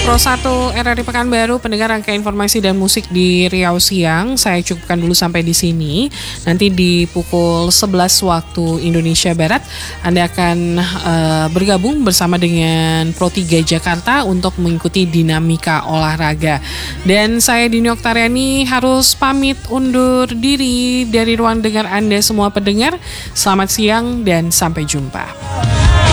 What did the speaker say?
Pro 1 RRI Pekanbaru, pendengar rangkaian informasi dan musik di Riau Siang. Saya cukupkan dulu sampai di sini. Nanti di pukul 11 waktu Indonesia Barat, Anda akan bergabung bersama dengan Pro 3 Jakarta untuk mengikuti dinamika olahraga. Dan saya Dini Oktariani harus pamit undur diri dari ruang dengar Anda semua pendengar. Selamat siang dan sampai jumpa.